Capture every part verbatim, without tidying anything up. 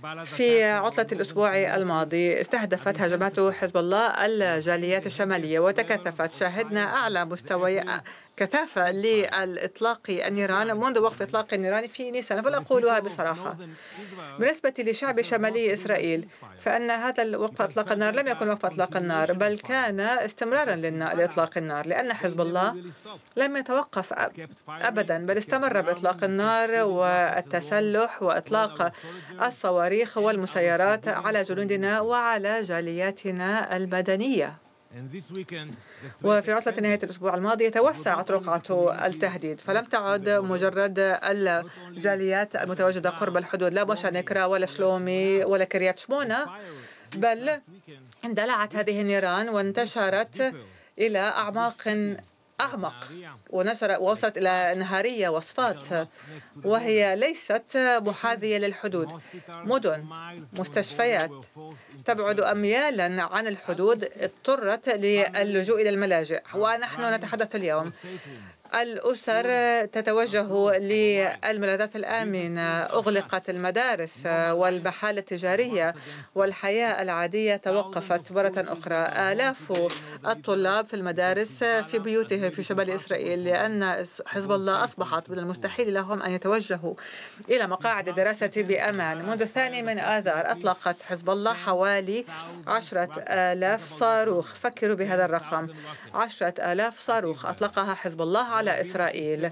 في عطلة الأسبوع الماضي استهدفت هجمات حزب الله الجاليات الشمالية وتكثفت. شاهدنا أعلى مستوى كثافة للإطلاق النيران منذ وقف إطلاق النيران في نيسان. فأقولها بصراحة، بالنسبة لشعب شمالي إسرائيل فأن هذا الوقف إطلاق النار لم يكن وقف إطلاق النار، بل كان استمرارا لإطلاق النار، لأن حزب الله لم يتوقف أبدا، بل استمر بإطلاق النار والتسلح وإطلاق الصواريخ والمسيرات على جنودنا وعلى جالياتنا المدنية. وفي عطلة نهاية الأسبوع الماضي توسعت رقعة التهديد، فلم تعد مجرد الجاليات المتواجدة قرب الحدود، لا بوشا نكرا ولا شلومي ولا كريات شمونة، بل اندلعت هذه النيران وانتشرت إلى أعماق أعمق ونشر ووصلت إلى نهارية وصفات، وهي ليست محاذية للحدود. مدن، مستشفيات تبعد أميالا عن الحدود اضطرت للجوء إلى الملاجئ. ونحن نتحدث اليوم الأسر تتوجه للملاذات الآمنة، أغلقت المدارس والمحال التجارية والحياة العادية توقفت مرة أخرى. آلاف الطلاب في المدارس في بيوتهم في شمال إسرائيل، لأن حزب الله أصبحت من المستحيل لهم أن يتوجهوا إلى مقاعد الدراسة بأمان. منذ الثاني من آذار أطلقت حزب الله حوالي عشرة آلاف صاروخ. فكروا بهذا الرقم، عشرة آلاف صاروخ أطلقها حزب الله على إسرائيل.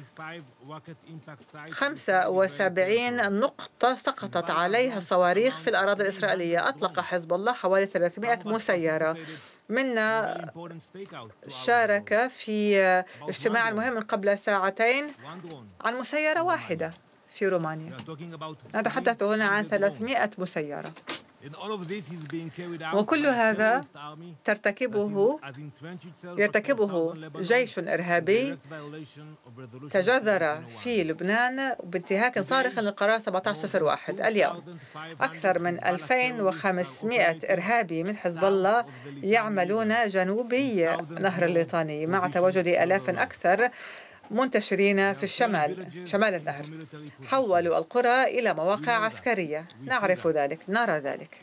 خمسة وسبعين نقطة سقطت عليها صواريخ في الأراضي الإسرائيلية. أطلق حزب الله حوالي ثلاثمائة مسيرة. منا شارك في اجتماع مهم قبل ساعتين عن مسيرة واحدة في رومانيا. نتحدث هنا عن ثلاثمائة مسيرة، وكل هذا ترتكبه يرتكبه جيش إرهابي تجذر في لبنان بانتهاك صارخ للقرار سبعة عشر صفر واحد. اليوم أكثر من ألفين وخمسمائة إرهابي من حزب الله يعملون جنوبي نهر الليطاني، مع تواجد آلاف أكثر منتشرين في الشمال شمال النهر. حولوا القرى إلى مواقع عسكرية. نعرف ذلك، نرى ذلك،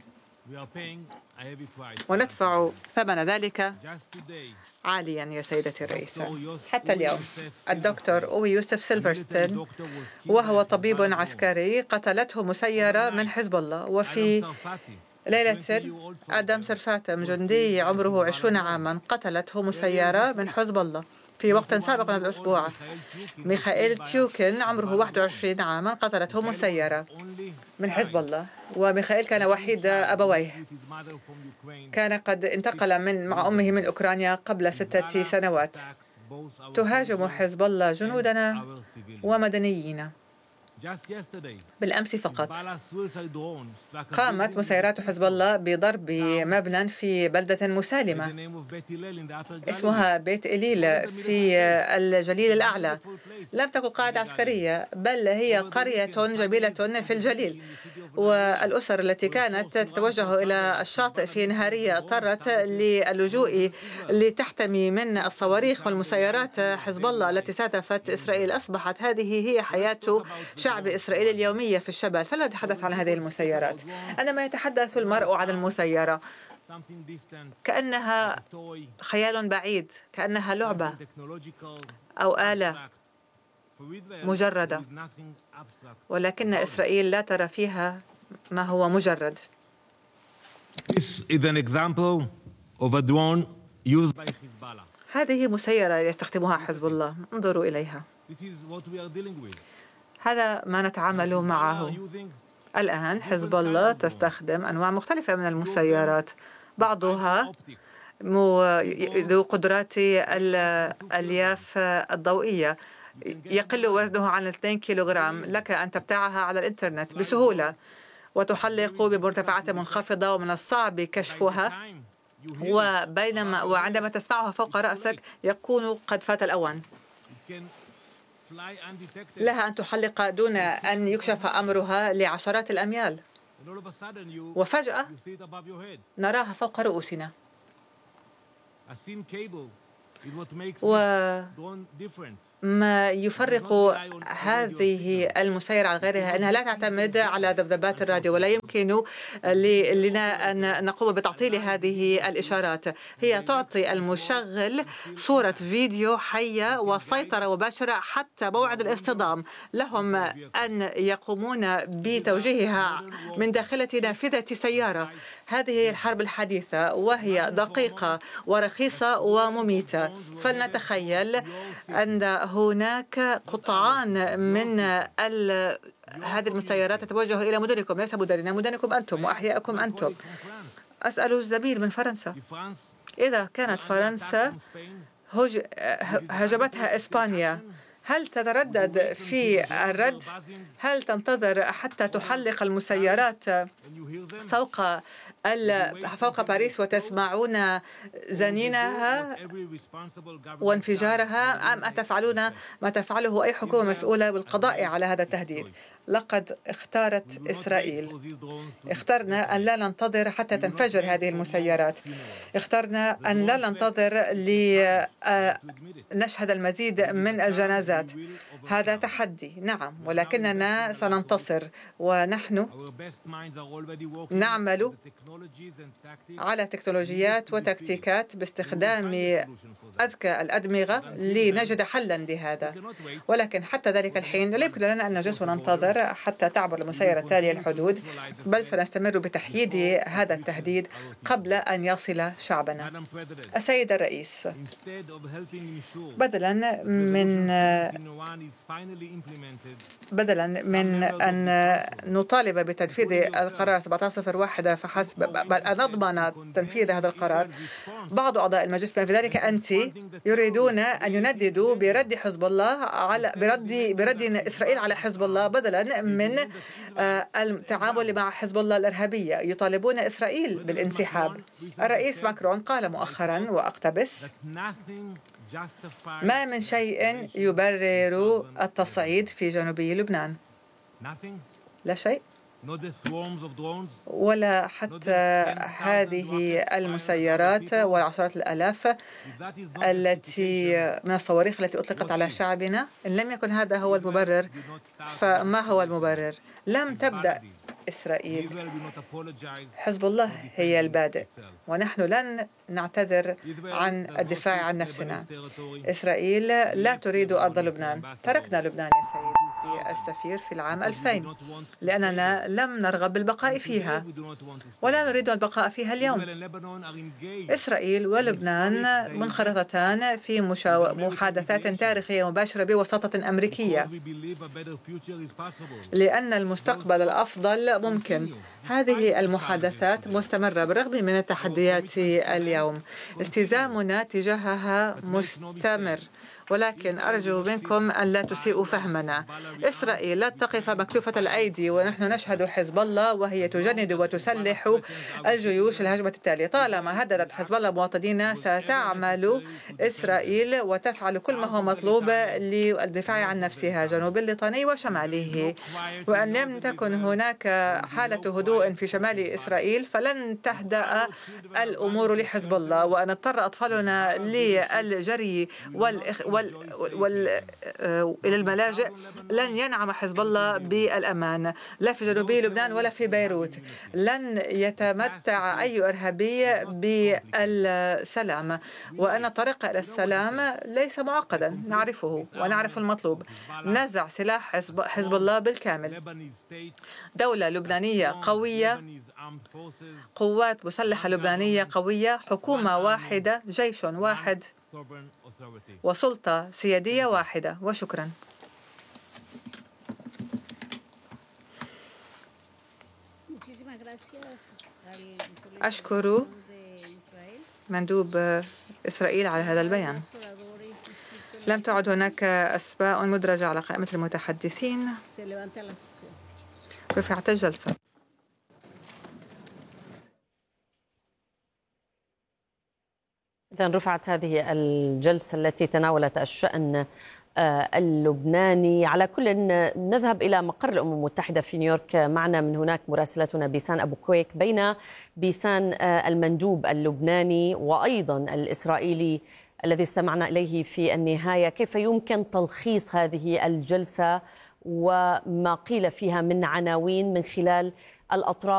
وندفع ثمن ذلك عاليا يا سيدتي الرئيسة. حتى اليوم الدكتور أوي يوسف سيلفرستون، وهو طبيب عسكري، قتلته مسيرة من حزب الله. وفي ليلة آدم سرفاتم جندي عمره عشرين عاما قتلته مسيرة من حزب الله. في وقت سابق هذا الأسبوع ميخائيل تيوكن عمره واحد وعشرين عاما قتلته مسيرة من حزب الله. وميخائيل كان وحيد أبويه، كان قد انتقل من مع أمه من أوكرانيا قبل ستة سنوات. تهاجم حزب الله جنودنا ومدنيين. بالأمس فقط قامت مسيرات حزب الله بضرب مبنى في بلدة مسالمة اسمها بيت إليل في الجليل الأعلى. لم تكن قاعدة عسكرية، بل هي قرية جميلة في الجليل. والأسر التي كانت تتوجه إلى الشاطئ في نهارية اضطرت للجوء لتحتمي من الصواريخ والمسيرات حزب الله التي استهدفت إسرائيل. أصبحت هذه هي حياة شعب إسرائيل اليومية في الشمال. فلا نتحدث عن هذه المسيرات. عندما يتحدث المرء عن المسيرة كأنها خيال بعيد، كأنها لعبة أو آلة مجردة، ولكن إسرائيل لا ترى فيها ما هو مجرد. هذه مسيرة يستخدمها حزب الله، انظروا إليها. هذا ما نتعامل معه الآن. حزب الله تستخدم أنواع مختلفة من المسيرات، بعضها ذو قدرات الألياف الضوئية، يقل وزنه عن اثنين كيلوغرام. لك أن تبتاعها على الإنترنت بسهولة وتحلق بمرتفعات منخفضة ومن الصعب كشفها، وبينما وعندما تسمعها فوق رأسك يكون قد فات الأوان. لها أن تحلق دون أن يكشف أمرها لعشرات الأميال، وفجأة نراها فوق رؤوسنا. ما يفرق هذه المسيرة عن غيرها أنها لا تعتمد على ذبذبات الراديو، ولا يمكن لنا أن نقوم بتعطيل هذه الإشارات. هي تعطي المشغل صورة فيديو حية وسيطرة مباشرة حتى موعد الاصطدام. لهم أن يقومون بتوجيهها من داخلة نافذة سيارة. هذه هي الحرب الحديثة، وهي دقيقة ورخيصة ومميتة. فلنتخيل أن هناك قطعان من هذه المسيرات تتوجه إلى مدنكم، ليس مدننا، مدنكم أنتم وأحياءكم أنتم. أسأل الزميل من فرنسا، إذا كانت فرنسا هجمتها إسبانيا، هل تتردد في الرد؟ هل تنتظر حتى تحلق المسيرات فوق فوق باريس وتسمعون زنينها وانفجارها، أم تفعلون ما تفعله أي حكومة مسؤولة بالقضاء على هذا التهديد؟ لقد اختارت إسرائيل. اخترنا أن لا ننتظر حتى تنفجر هذه المسيرات. اخترنا أن لا ننتظر لنشهد المزيد من الجنازات. هذا تحدي، نعم، ولكننا سننتصر، ونحن نعمل على تكنولوجيات وتكتيكات باستخدام أذكى الأدمغة لنجد حلا لهذا. ولكن حتى ذلك الحين لا يمكن لنا أن نجلس وننتظر حتى تعبر المسيرة التالية الحدود، بل سنستمر بتحييد هذا التهديد قبل أن يصل شعبنا. السيد الرئيس، بدلا من بدلا من أن نطالب بتنفيذ القرار سبعة عشر صفر واحد فحسب، بل أن نضمن تنفيذ هذا القرار، بعض أعضاء المجلس بما في ذلك أنت يريدون أن ينددوا برد حزب الله على برد برد إسرائيل على حزب الله بدلا من التعامل مع حزب الله الإرهابية. يطالبون إسرائيل بالانسحاب. الرئيس ماكرون قال مؤخرا، وأقتبس: ما من شيء يبرر التصعيد في جنوبي لبنان. لا شيء، ولا حتى هذه المسيرات والعشرات الآلاف التي من الصواريخ التي أطلقت على شعبنا. إن لم يكن هذا هو المبرر، فما هو المبرر؟ لم تبدأ إسرائيل، حزب الله هي البادئ، ونحن لن نعتذر عن الدفاع عن نفسنا. إسرائيل لا تريد أرض لبنان. تركنا لبنان يا سيدي السفير في العام ألفين لأننا لم نرغب بالبقاء فيها، ولا نريد البقاء فيها اليوم. إسرائيل ولبنان منخرطتان في محادثات تاريخية مباشرة بوساطة أمريكية، لأن المستقبل الأفضل ممكن. هذه المحادثات مستمرة بالرغم من التحديات اليوم. التزامنا تجاهها مستمر، ولكن أرجو منكم أن لا تسيئوا فهمنا. إسرائيل لا تقف مكتوفة الأيدي ونحن نشهد حزب الله وهي تجند وتسلح الجيوش الهجمة التالية. طالما هددت حزب الله مواطنين، ستعمل إسرائيل وتفعل كل ما هو مطلوب للدفاع عن نفسها، جنوب الليطاني وشماله. وأن لم تكن هناك حالة هدوء في شمال إسرائيل فلن تهدأ الأمور لحزب الله، وأن اضطر أطفالنا للجري والإخ وال... وال... إلى الملاجئ، لن ينعم حزب الله بالأمان لا في جنوبي لبنان ولا في بيروت. لن يتمتع أي إرهابي بالسلام، وأن الطريق إلى السلام ليس معقدا، نعرفه ونعرف المطلوب. نزع سلاح حزب, حزب الله بالكامل، دولة لبنانية قوية، قوات مسلحة لبنانية قوية، حكومة واحدة، جيش واحد، وسلطة سيادية واحدة. وشكرا. أشكر مندوب إسرائيل على هذا البيان. لم تعد هناك أسماء مدرجة على قائمة المتحدثين. رفعت الجلسة. إذن رفعت هذه الجلسة التي تناولت الشأن اللبناني. على كل نذهب إلى مقر الأمم المتحدة في نيويورك. معنا من هناك مراسلتنا بيسان أبو كويك. بين بيسان المندوب اللبناني وأيضا الإسرائيلي الذي استمعنا إليه في النهاية، كيف يمكن تلخيص هذه الجلسة وما قيل فيها من عناوين من خلال الأطراف